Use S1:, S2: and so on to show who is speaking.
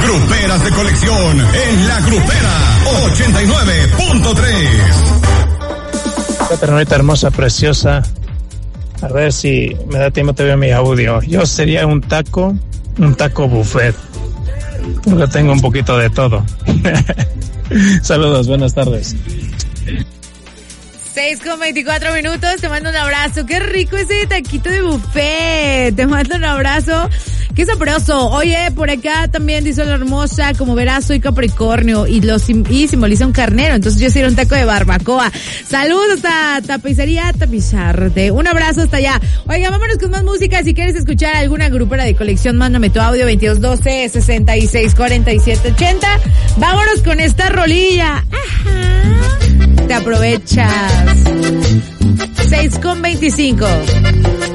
S1: Gruperas de colección en La Grupera 89.3.
S2: Esta ternurita hermosa, preciosa. A ver si me da tiempo, te veo mi audio. Yo sería un taco buffet. Porque tengo un poquito de todo. Saludos, buenas tardes.
S3: 6:24, te mando un abrazo. Qué rico ese taquito de buffet. Te mando un abrazo. Qué sabroso. Oye, por acá también dice la hermosa, como verás, soy Capricornio y simboliza un carnero, entonces yo sería un taco de barbacoa. Saludos hasta Tapicería Tapizarte. Un abrazo hasta allá. Oiga, vámonos con más música. Si quieres escuchar alguna grupera de colección, mándame tu audio 2212-664780. Vámonos con esta rolilla. Ajá. Te aprovechas. 6:25.